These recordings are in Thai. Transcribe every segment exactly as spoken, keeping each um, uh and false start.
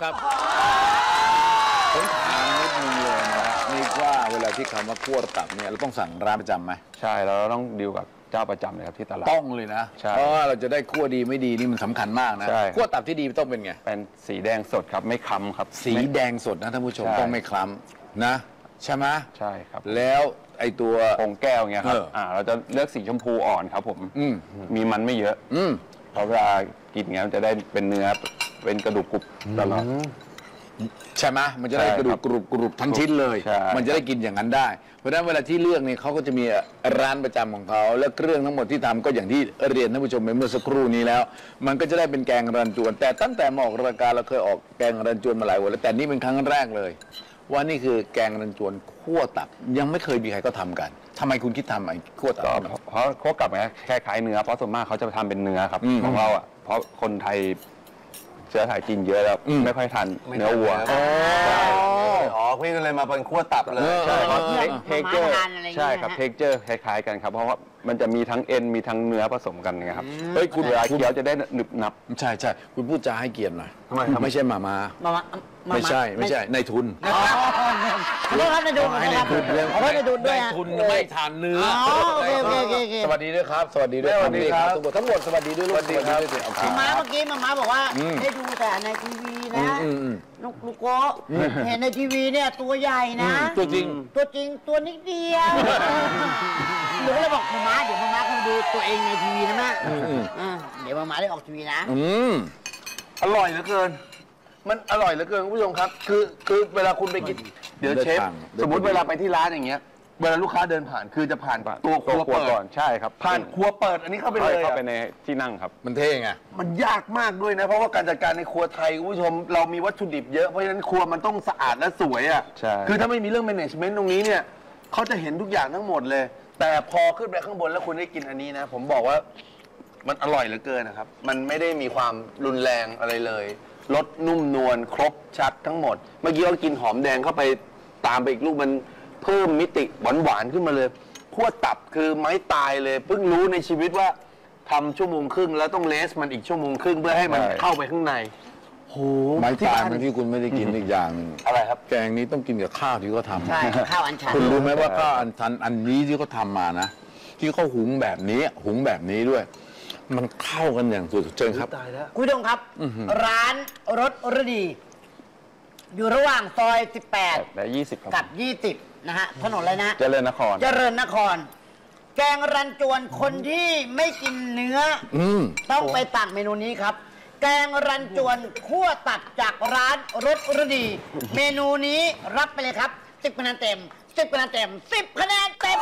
ครับผมถามนิดนึงเลยนะนี่ว่าเวลาที่คำว่าคั่วตับเนี่ยเราต้องสั่งร้านประจำไหมใช่แล้วเราต้องดีลกับเจ้าประจำเลยครับที่ตลาดต้องเลยนะเพราะว่าเราจะได้คั่วดีไม่ดีนี่มันสำคัญมากนะคั่วตับที่ดีต้องเป็นไงเป็นสีแดงสดครับไม่คล้ำครับสีแดงสดนะท่านผู้ชมต้องไม่คล้ำนะใช่ไหมใช่ครับแล้วไอตัวผงแก้วเงี้ยครับอ่าเราจะเลือกสีชมพูอ่อนครับผมมีมันไม่เยอะเพราะเวลากินเงี้ยมันจะได้เป็นเนื้อเป็นกระดูกกรุบตลอดใช่ไหมมันจะได้กระดูกกรุบกรุบทั้งชิ้นเลยมันจะได้กินอย่างนั้นได้เพราะฉะนั้นเวลาที่เลือกเนี่ยเขาก็จะมีร้านประจำของเขาแล้วเครื่องทั้งหมดที่ทำก็อย่างที่เรียนท่านผู้ชมไปเมื่อสักครู่นี้แล้วมันก็จะได้เป็นแกงรันจวนแต่ตั้งแต่มาออกรายการเราเคยออกแกงรันจวนมาหลายวันแล้วแต่นี่เป็นครั้งแรกเลยว่านี่คือแกงรันจวนคั่วตับยังไม่เคยมีใครก็ทำกันทำไมคุณคิดทำไอ้คั่วตับเพราะคั่วตับเนี่ยคล้ายๆเนื้อเพราะส่วนมากเขาจะทำเป็นเนื้อครับของเราอ่ะเพราะคนไทยเชื้อสายจีนเยอะแล้วไม่ค่อยทานเนื้อวัวอ๋อพี่ก็เลยมาเป็นคั่วตับเลยใช่ครับเทคเจอร์ใช่ครับเทคเจอร์คล้ายๆกันครับเพราะว่ามันจะมีทั้งเอ็นมีทั้งเนื้อผสมกันไงครับเฮ้ยคุณเวลาเคี้ยวจะได้หนึบหนับใช่ใช่คุณพูดจาให้เกียรติหน่อยทำไมไม่ใช่มามาไม่ใช่ไม่ใช่ในทุนขอโทษครับในทุนครับขอโทษในทุนด้วยในทุนไม่ทานเนื้อสวัสดีด้วยครับสวัสดีด้วยสวัสดีครับทั้งหมดสวัสดีด้วยสวัสดีครับมาเมื่อกี้มามาบอกว่าได้ดูแต่ในทีวีนะลูกลูกโก้เห็นในทีวีเนี่ยตัวใหญ่นะตัวจริงตัวจริงตัวนิดเดียวหนูก็เลยบอกมามาเดี๋ยวมามาคงดูตัวเองในทีวีนะแม่เดี๋ยวมามาได้ออกทีวีนะอร่อยเหลือเกินมันอร่อยเหลือเกินคุณผู้ชมครับคือคือเวลาคุณไปกินเดี๋ยวเชฟสมมุติเวลาไปที่ร้านอย่างเงี้ยเวลาลูกค้าเดินผ่านคือจะผ่านตัวครัวเปิดก่อนใช่ครับผ่านครัวเปิดอันนี้เข้าไปเลยเข้าไปในที่นั่งครับมันเท่ไงมันยากมากด้วยนะเพราะว่าการจัดการในครัวไทยคุณผู้ชมเรามีวัตถุดิบเยอะเพราะฉะนั้นครัวมันต้องสะอาดและสวยอ่ะคือถ้าไม่มีเรื่อง management ตรงนี้เนี่ยเขาจะเห็นทุกอย่างทั้งหมดเลยแต่พอขึ้นไปข้างบนแล้วคุณได้กินอันนี้นะผมบอกว่ามันอร่อยเหลือเกินนะครับมันไม่ได้มีความรุนแรงอะไรเลยรสนุ่มนวลครบชัดทั้งหมดเมื่อกี้เรากินหอมแดงเข้าไปตามไปอีกลูกมันเพิ่มมิติหวานหวานขึ้นมาเลยคั่วตับคือไม้ตายเลยเพิ่งรู้ในชีวิตว่าทำชั่วโมงครึ่งแล้วต้องเลสมันอีกชั่วโมงครึ่งเพื่อให้มันเข้าไปข้างในโหไม้ตายมันที่คุณไม่ได้กินอีกอย่างนึงอะไรครับแกงนี้ต้องกินกับข้าวที่เขาทำใช่ข้าวอันชันคุณรู้ไหมว่าข้าวอันชันอันนี้ที่เขาทามานะที่เขาหุงแบบนี้หุงแบบนี้ด้วยมันเข้ากันอย่างสุดเชิญครับคุณผู้ชมครับร้านรสฤดีอยู่ระหว่างซอยสิบแปดและยี่สิบกับยี่สิบนะฮะถนนอะไรนะเจริญนครเจริญนครแกงรันจวนคนที่ไม่กินเนื้อต้องไปตักเมนูนี้ครับแกงรันจวนคั่วตับจากร้านรสฤดีเมนูนี้รับไปเลยครับสิบคะแนนเต็มสิบคะแนนเต็มสิบคะแนนเต็ม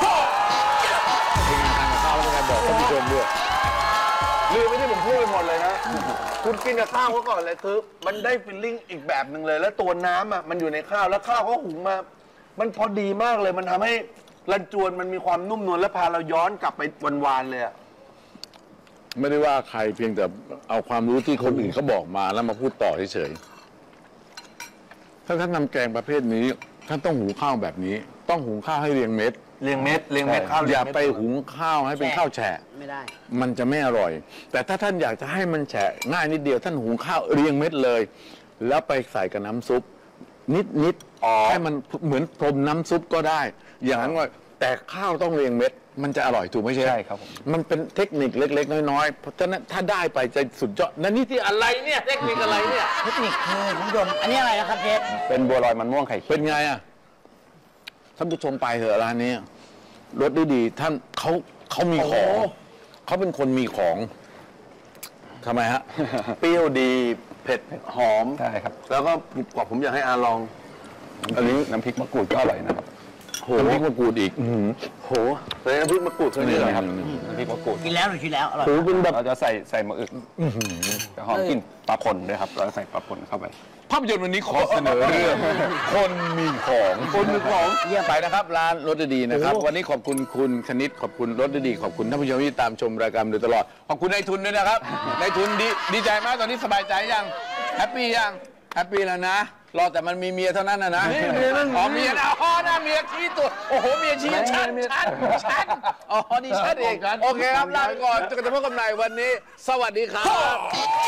ข้าวแล้วเป็นไงบอกท่านผู้ชมด้วยลืมไม่ได้ผมพูดไปหมดเลยนะคุณกินกับข้าวเขาก่อนเลยคือมันได้ฟีลลิ่งอีกแบบหนึ่งเลยแล้วตัวน้ำอ่ะมันอยู่ในข้าวแล้วข้าวเขาหุงมามันพอดีมากเลยมันทำให้รันจวนมันมีความนุ่มนวลและพาเราย้อนกลับไปวานๆเลยอ่ะไม่ได้ว่าใครเพียงแต่เอาความรู้ที่คนอื่นเขาบอกมาแล้วมาพูดต่อเฉยๆถ้าท่านทำแกงประเภทนี้ท่านต้องหุงข้าวแบบนี้ต้องหุงข้าวให้เรียงเม็ดเรียงเม็ดเรียงเม็ดข้าวอย่าไปหุงข้าวให้เป็นข้าวแฉะไม่ได้มันจะไม่อร่อยแต่ถ้าท่านอยากจะให้มันแฉะง่ายนิดเดียวท่านหุงข้าวเรียงเม็ดเลยแล้วไปใส่กับน้ำซุปนิดนิดให้มันเหมือนพรมน้ำซุปก็ได้อย่างนั้นว่าแต่ข้าวต้องเรียงเม็ดมันจะอร่อยถูกไม่ใช่ใช่ครับมันเป็นเทคนิคเล็กๆน้อยๆเพราะฉะนั้นถ้าได้ไปจะสุดยอดนั่นนี่ที่อะไรเนี่ยเทคนิคอะไรเนี่ยเทคนิคคือคุณผู้ชมอันนี้อะไรนะครับเชฟเป็นบัวลอยมันม่วงไข่เป็นไงอ่ะท่านผู้ชมไปเถอะร้านนี้รสดีๆท่านเขาเขามีของเขาเป็นคนมีของทำไมฮะเปรี้ยวดีเผ็ดหอมใช่ครับแล้วก็กว่าผมอยากให้อาลองอันนี้น้ำพริกมะกรูดก็อร่อยนะครับโหน้ำพริกมะกรูดอีกโหเลยน้ำพริกมะกรูดตัวนี้เลยครับน้ำพริกมะกรูดกินแล้วหรือกินแล้วอร่อยโหเป็นแบบเราจะใส่ใส่มะอึกแต่หอมกลิ่นปลาป่นด้วยครับเราใส่ปลาป่นเข้าไปภาพยนตร์วันนี้ขอเสนอเรื่องคนมีของคนมีของเยี่ยมไปนะครับร้านรสดีนะครับวันนี้ขอบคุณคุณคณิตขอบคุณรสดีขอบคุณท่านผู้ชมที่ตามชมรายการโดยตลอดขอบคุณนายทุนด้วยนะครับนายทุนดีดีใจมากตอนนี้สบายใจยังแฮปปี้ยังแฮปปี้แล้วนะรอแต่มันมีเมียเท่านั้นนะนะอ๋อเมียนะอ๋อนะเมียชี้ตัวโอ้โหเมียชี้ชัดชัดชัดอ๋อนี่ชัดเองโอเคครับลาไปก่อนจนกระทั่งพบกันใหม่วันนี้สวัสดีครับ